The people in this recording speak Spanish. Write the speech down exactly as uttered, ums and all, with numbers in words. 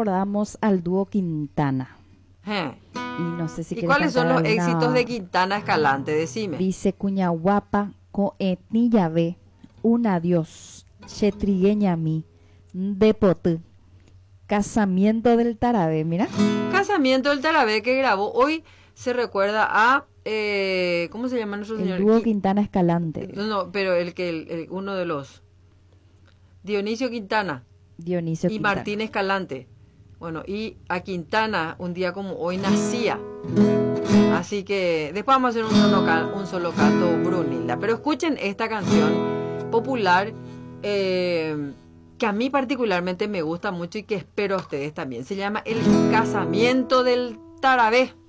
recordamos al dúo Quintana. Eh. Y no sé si ¿Y quieres cuáles son los cantar alguna- éxitos de Quintana Escalante? Decime. Dice cuña guapa, co etnilla ve, un adiós, chetrigueña mi, depote, casamiento del Tarabe, mira. Casamiento del Tarabé que grabó. Hoy se recuerda a... eh, ¿cómo se llama nuestro El señor? dúo Qui- Quintana Escalante, No, no, pero el que el- el- uno de los... Dionisio Quintana Dionisio y Quintana. Martín Escalante. Bueno, y a Quintana un día como hoy nacía. Así que después vamos a hacer un solo, ca- un solo canto, Brunilda. Pero escuchen esta canción popular eh, que a mí particularmente me gusta mucho y que espero a ustedes también. Se llama El Casamiento del Tarabé.